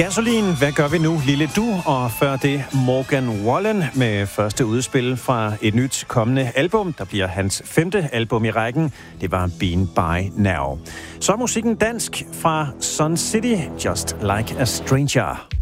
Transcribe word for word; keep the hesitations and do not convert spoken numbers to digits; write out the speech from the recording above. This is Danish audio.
Gasolin, hvad gør vi nu, lille du? Og før det Morgan Wallen med første udspil fra et nyt kommende album. Der bliver hans femte album i rækken. Det var Been By Now. Så er musikken dansk fra Sun City, Just Like a Stranger.